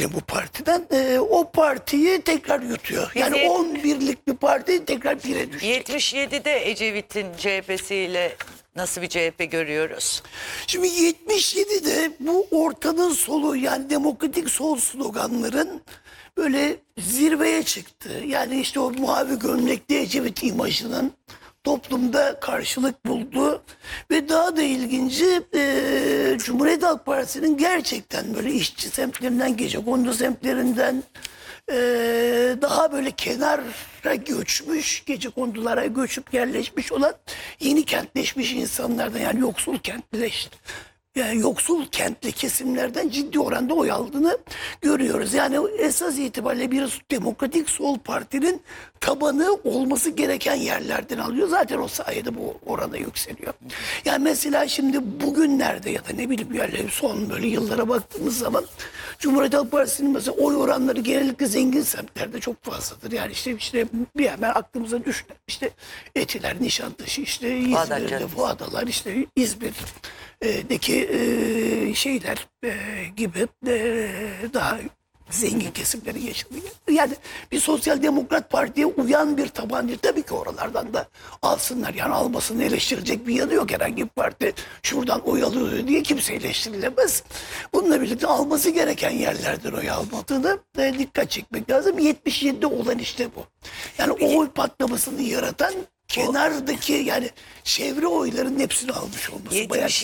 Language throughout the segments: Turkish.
yine bu partiden. O partiyi tekrar yutuyor. Yani 11'lik bir parti tekrar 1'e düşecek. 77'de Ecevit'in CHP'siyle nasıl bir CHP görüyoruz? Şimdi 77'de bu ortanın solu, yani demokratik sol sloganların böyle zirveye çıktı. Yani işte o mavi gömlekli Ecevit imajının toplumda karşılık buldu. Ve daha da ilginci, Cumhuriyet Halk Partisi'nin gerçekten böyle işçi semtlerinden, gecekondu semtlerinden daha böyle kenara göçmüş, gecekondulara göçüp yerleşmiş olan yeni kentleşmiş insanlardan, yani yoksul kentleşti. Yani yoksul kentli kesimlerden ciddi oranda oy aldığını görüyoruz. Yani esas itibariyle bir demokratik sol partinin tabanı olması gereken yerlerden alıyor. Zaten o sayede bu oranda yükseliyor. Yani mesela şimdi bugünlerde ya da ne bileyim yani son böyle yıllara baktığımız zaman Cumhuriyet Halk Partisi'nin mesela oy oranları genellikle zengin semtlerde çok fazladır. Yani işte bir hemen aklımıza düşen işte Etiler, Nişantaşı, işte İzmir'de Fuadalar, işte İzmir'deki şeyler gibi daha zengin kesimlerin yaşadığı. Yani bir sosyal demokrat partiye uyan bir tabanca tabii ki oralardan da alsınlar. Yani almasını eleştirecek bir yanı yok. Herhangi bir parti şuradan oy alıyor diye kimse eleştirilemez. Bununla birlikte alması gereken yerlerden oy almadığını dikkat çekmek lazım. 77'de olan işte bu. Yani o oy patlamasını yaratan kenardaki, yani çevre oyların hepsini almış olması.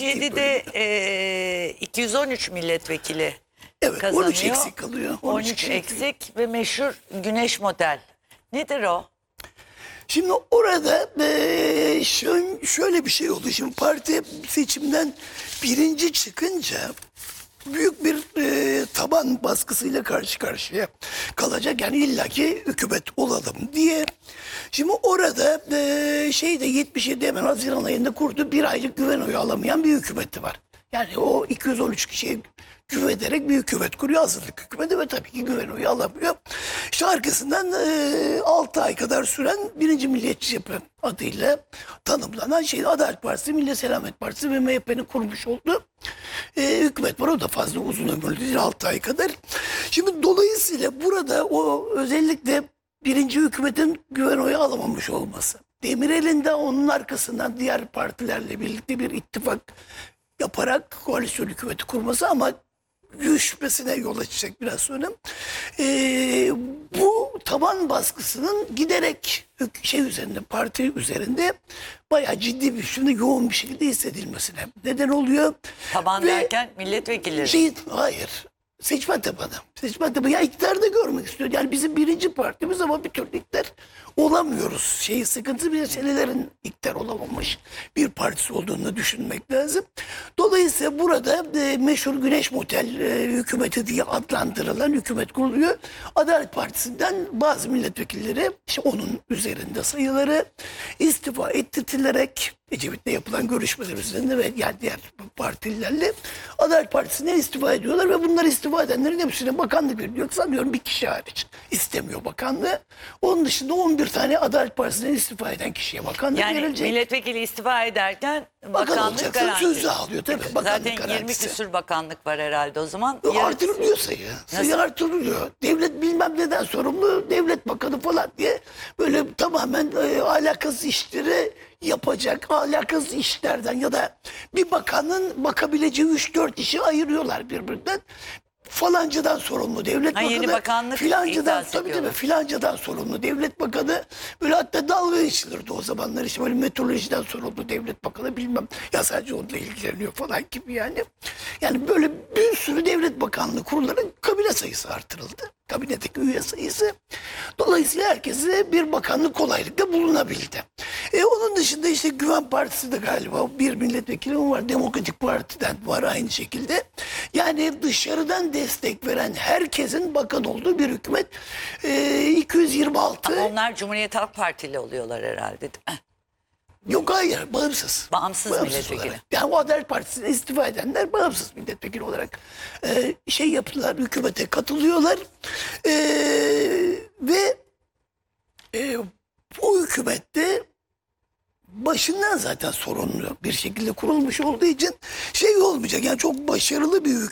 77'de 213 milletvekili evet, kazanıyor. 13 eksik kalıyor. 13 eksik ve meşhur Güneş model. Nedir o? Şimdi orada şöyle bir şey oldu. Şimdi parti seçimden birinci çıkınca büyük bir taban baskısıyla karşı karşıya kalacak. Yani illaki hükümet olalım diye. Şimdi orada 77 hemen Haziran ayında kurduğu bir aylık güven oyu alamayan bir hükümeti var. Yani o 213 kişiye güvenerek bir hükümet kuruyor, hazırlık hükümeti, ve tabii ki güven oyu alamıyor. İşte arkasından 6 ay kadar süren birinci Milliyetçi Cephe adıyla tanımlanan Adalet Partisi, Millet Selamet Partisi ve MHP'nin kurmuş olduğu hükümet var. O da fazla uzun ömürlü değil, 6 ay kadar. Şimdi dolayısıyla burada o özellikle birinci hükümetin güven oyu alamamış olması, Demirel'in de onun arkasından diğer partilerle birlikte bir ittifak yaparak koalisyon hükümeti kurması ama düşmesine yol açacak biraz sonra. Bu taban baskısının giderek üzerinde, parti üzerinde bayağı ciddi bir şekilde, yoğun bir şekilde hissedilmesine neden oluyor. Taban derken milletvekilleri. Hayır. Seçmen tabanı. Seçmen tabanı. Ya iktidarda görmek istiyor. Yani bizim birinci partimiz ama bir türlü iktidar olamıyoruz. Sıkıntı bir senelerin iktidar olamamış bir partisi olduğunu düşünmek lazım. Dolayısıyla burada meşhur Güneş Model hükümeti diye adlandırılan hükümet kuruluyor. Adalet Partisi'nden bazı milletvekilleri, işte onun üzerinde sayıları, istifa ettirtilerek Ecevit'le yapılan görüşmeler üzerinde ve yani diğer partililerle Adalet Partisi'nden istifa ediyorlar ve bunlar istifa edenlerin hepsine bakanlık veriliyor. Sanıyorum bir kişi hariç istemiyor bakanlığı. Onun dışında 11 tane Adalet Partisi'nden istifa eden kişiye bakanlık verilecek. Yani milletvekili istifa ederken bakan bakanlık garantisi. Sözü alıyor tabii. Zaten Garantisi. 20 küsur bakanlık var herhalde o zaman. Artırılıyor sayı. Sayı artırılıyor. Devlet bilmem neden sorumlu, devlet bakanı falan diye böyle tamamen alakasız işleri yapacak, alakasız işlerden ya da bir bakanın bakabileceği 3-4 işi ayırıyorlar birbirinden. Falancadan sorumlu devlet bakanı, yeni bakanlık filancadan filancadan sorumlu devlet bakanı, böyle hatta dalga geçilirdi o zamanlar, işte böyle meteorolojiden sorumlu devlet bakanı, bilmem ya sadece onunla ilgileniyor falan gibi yani. Yani böyle bir sürü devlet bakanlığı kurulların kabine sayısı artırıldı. Kabinedeki üye sayısı. Dolayısıyla herkese bir bakanlık kolaylıkla bulunabildi. Onun dışında işte Güven Partisi de galiba bir milletvekili var. Demokratik Parti'den var aynı şekilde. Yani dışarıdan destek veren herkesin bakan olduğu bir hükümet. 226. Ama onlar Cumhuriyet Halk Partili oluyorlar herhalde, değil mi? Yok, hayır, bağımsız. Bağımsız milletvekili. Olarak. Yani o Adalet Partisi'ne istifa edenler bağımsız milletvekili olarak yaptılar, hükümete katılıyorlar. Ve o hükümette başından zaten sorunlu bir şekilde kurulmuş olduğu için olmayacak. Yani çok başarılı bir